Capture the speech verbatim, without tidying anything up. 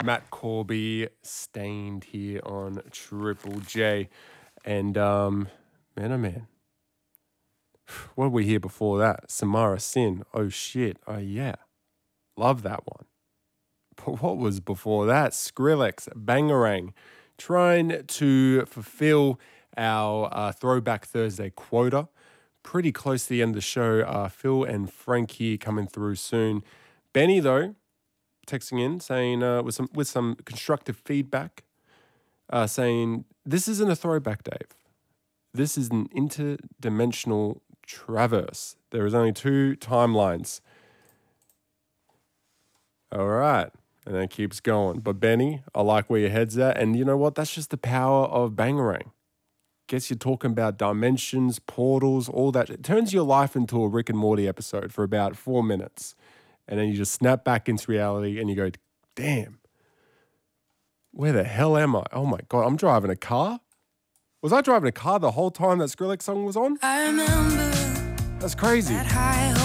Matt Corby, Stained here on Triple J. And, um, man, oh man. What did we hear before that? Samara Sin. Oh, shit. Oh, yeah. Love that one. But what was before that? Skrillex, Bangarang. Trying to fulfill our uh, Throwback Thursday quota. Pretty close to the end of the show. Uh, Phil and Frank here coming through soon. Benny, though, texting in, saying uh, with some with some constructive feedback, uh, saying, this isn't a throwback, Dave. This is an interdimensional traverse. There is only two timelines. All right. And then it keeps going. But Benny, I like where your head's at. And you know what? That's just the power of Bangarang. Gets you talking about dimensions, portals, all that. It turns your life into a Rick and Morty episode for about four minutes. And then you just snap back into reality and you go, damn, where the hell am I? Oh my God, I'm driving a car? Was I driving a car the whole time that Skrillex song was on? I remember That's crazy. that high